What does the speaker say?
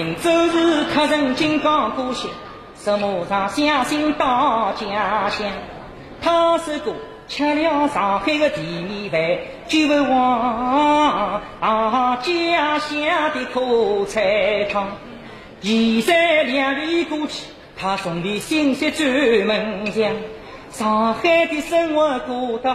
周日客人金刚故乡，石磨上相信到家乡。他是个吃了上海的地面饭，就不忘家乡的口菜汤。2、3里过去，他送的信息专门讲，上海的生活过得